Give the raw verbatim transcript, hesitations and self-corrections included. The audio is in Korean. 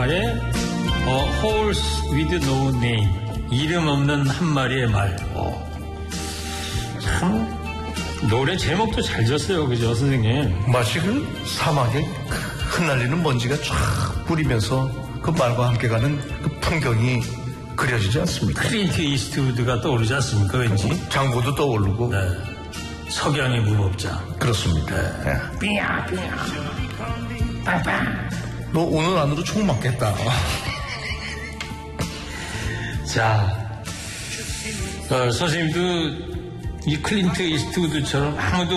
어, Horse with no name. 이름 없는 한 마리의 말. 어. 참 노래 제목도 잘 지었어요, 그죠, 선생님? 마치 그 사막에 흩날리는 먼지가 쫙 뿌리면서 그 말과 함께 가는 그 풍경이 그려지지 않습니까? 클린트 이스트우드가 떠오르지 않습니까, 왠지? 장고도 떠오르고. 네. 석양의 무법자. 그렇습니다. 네. 네. 삐야, 삐야. 빵빵. 너 오늘 안으로 총 맞겠다. 자, 어, 선생님도 이 클린트 이스트우드처럼 아무도